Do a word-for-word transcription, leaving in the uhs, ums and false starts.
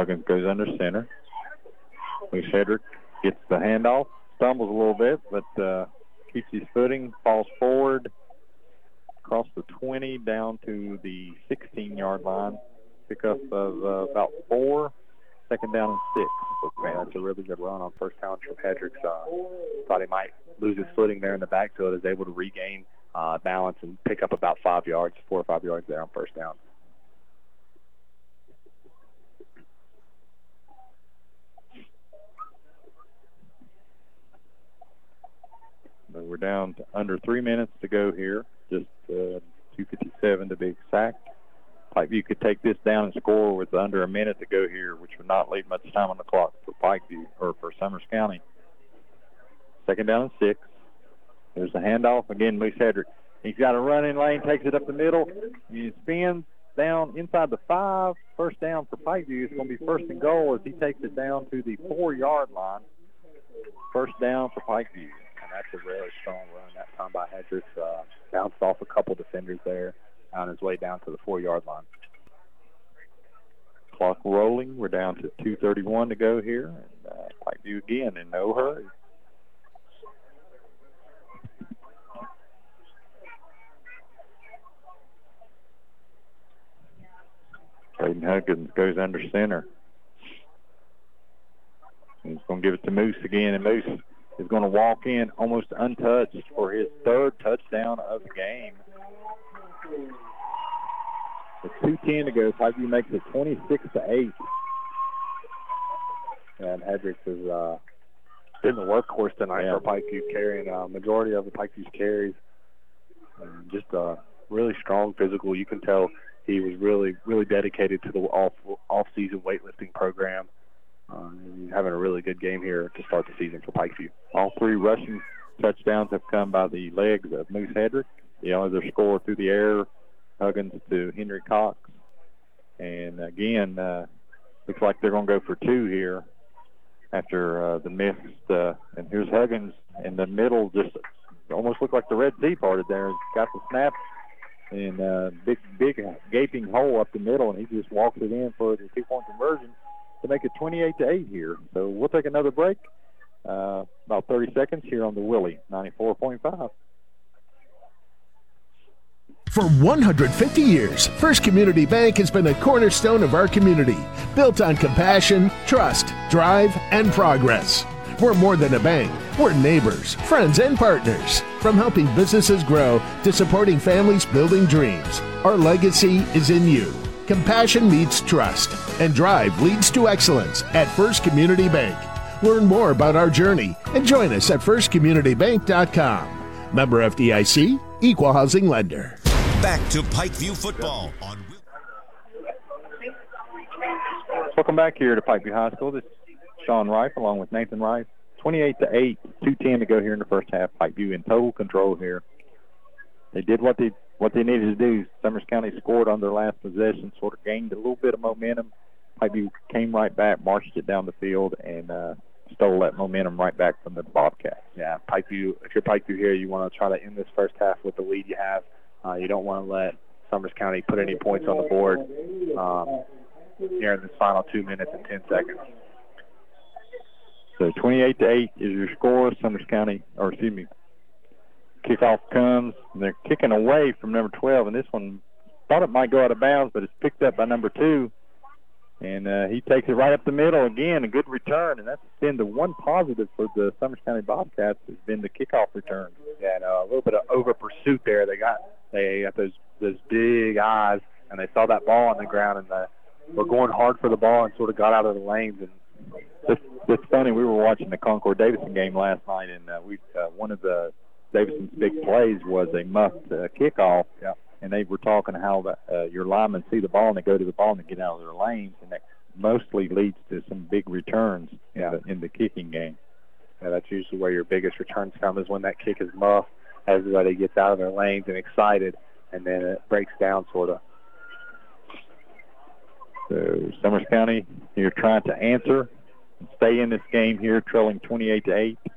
Huggins goes under center. Moose Hedrick gets the handoff, stumbles a little bit, but uh, keeps his footing, falls forward, across the twenty down to the sixteen-yard line. Pickup of uh, about four, second down and six. Man, that's a really good run on first down from Hedrick. Uh, thought he might lose his footing there in the backfield, is able to regain uh, balance and pick up about five yards, four or five yards there on first down. But we're down to under three minutes to go here, just uh, two fifty-seven to be exact. Pikeview could take this down and score with under a minute to go here, which would not leave much time on the clock for Pikeview or for Summers County. Second down and six. There's the handoff. Again, Moose Hedrick. He's got a running lane, takes it up the middle. He spins down inside the five. First down for Pikeview. It's going to be first and goal as he takes it down to the four-yard line. First down for Pikeview. And that's a really strong run that time by Hedrick. Uh, bounced off a couple defenders there on his way down to the four-yard line. Clock rolling. We're down to two thirty-one to go here. And uh, Pikeview again in no hurry. Braden Huggins goes under center. He's going to give it to Moose again, and Moose is going to walk in almost untouched for his third touchdown of the game. With two ten to go, Pikeview makes it twenty-six to eight. And Hedrick has uh, been the workhorse tonight yeah. for Pikeview, carrying a uh, majority of the Pikeview's carries. And just uh, really strong physical. You can tell he was really, really dedicated to the off, off-season weightlifting program. Uh, and having a really good game here to start the season for Pikeview. All three rushing touchdowns have come by the legs of Moose Hedrick. The other score through the air, Huggins to Henry Cox. And again, uh, looks like they're going to go for two here after uh, the missed. Uh, and here's Huggins in the middle, just almost looked like the Red Sea parted there. Got the snap and uh, big, big gaping hole up the middle, and he just walks it in for the two-point conversion to make it twenty-eight to eight here. So we'll take another break. Uh, about thirty seconds here on the Willie ninety-four point five. For one hundred fifty years, First Community Bank has been a cornerstone of our community, built on compassion, trust, drive, and progress. We're more than a bank. We're neighbors, friends, and partners. From helping businesses grow to supporting families building dreams, our legacy is in you. Compassion meets trust, and drive leads to excellence at First Community Bank. Learn more about our journey and join us at first community bank dot com. Member F D I C, Equal Housing Lender. Back to Pikeview football on. Welcome back here to Pikeview High School. This is Sean Rife along with Nathan Rice. twenty-eight to eight, two ten to go here in the first half. Pikeview in total control here. They did what they what they needed to do. Summers County scored on their last possession, sort of gained a little bit of momentum. Pikeview came right back, marched it down the field, and uh, stole that momentum right back from the Bobcats. Yeah, Pikeview, if you're Pikeview here, you want to try to end this first half with the lead you have. Uh, you don't want to let Summers County put any points on the board um, here in the final two minutes and ten seconds. So twenty-eight to eight is your score. Summers County, or excuse me, kickoff comes. And they're kicking away from number twelve, and this one thought it might go out of bounds, but it's picked up by number two. And uh, he takes it right up the middle again, a good return, and that's been the one positive for the Summers County Bobcats has been the kickoff return. Yeah, and, uh, a little bit of over pursuit there. They got they got those those big eyes, and they saw that ball on the ground, and the, were going hard for the ball and sort of got out of the lanes. And it's, it's funny. We were watching the Concord Davidson game last night, and uh, we uh, one of the Davidson's big plays was a muffed uh, kickoff. Yeah. And they were talking how the, uh, your linemen see the ball and they go to the ball and they get out of their lanes, and that mostly leads to some big returns yeah. in, the, in the kicking game. Yeah, that's usually where your biggest returns come, is when that kick is muffed, everybody gets out of their lanes and excited, and then it breaks down sort of. So Summers County, you're trying to answer and stay in this game here, trailing twenty-eight to eight.